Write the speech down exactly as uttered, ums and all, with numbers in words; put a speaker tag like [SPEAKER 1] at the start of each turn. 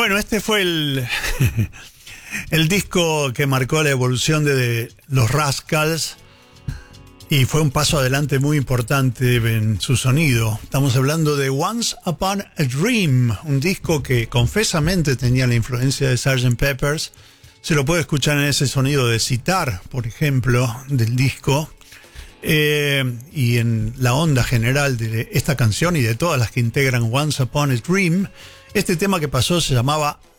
[SPEAKER 1] Bueno, este fue el, el disco que marcó la evolución de los Rascals y fue un paso adelante muy importante en su sonido. Estamos hablando de Once Upon a Dream, un disco que confesamente tenía la influencia de sergeant Pepper's. Se lo puede escuchar en ese sonido de sitar, por ejemplo, del disco. Eh, y en la onda general de esta canción y de todas las que integran Once Upon a Dream, este tema que pasó se llamaba